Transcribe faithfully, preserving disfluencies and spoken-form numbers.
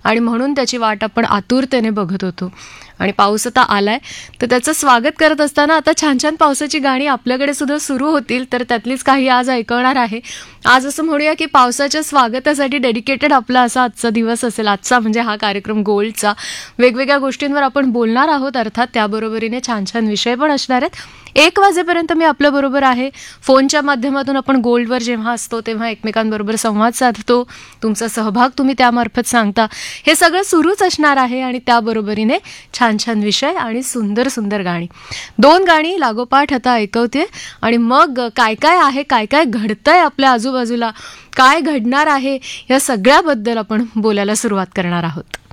आणि म्हणून त्याची वाट आपण आतुरतेने बघत होतो. आणि पाऊस आता आलाय तर त्याचं स्वागत करत असताना आता छान छान पावसाची गाणी आपल्याकडे सुद्धा सुरू होतील. तर त्यातलीच काही आज ऐकवणार आहे. आज असं म्हणूया की पावसाच्या स्वागतासाठी डेडिकेटेड आपला असा आजचा दिवस असेल. आजचा म्हणजे हा कार्यक्रम गोल्डचा. वेगवेगळ्या गोष्टींवर आपण बोलणार आहोत. अर्थात त्याबरोबरीने छान छान विषय पण असणार आहेत. एक वाजेपर्यंत मी आपल्याबरोबर आहे. फोनच्या माध्यमातून आपण गोल्डवर जेव्हा असतो तेव्हा एकमेकांबरोबर संवाद साधतो. तुमचा सहभाग तुम्ही त्यामार्फत सांगता. हे सगळं सुरूच असणार आहे आणि त्याबरोबरीने छान छान विषय आणि सुंदर सुंदर गाणी. दोन गाणी लागोपाठ आता ऐकवते आणि मग काय काय आहे, काय काय घडतंय आपल्या आजूबाजूला, काय घडणार आहे, या सगळ्याबद्दल आपण बोलायला सुरुवात करणार आहोत.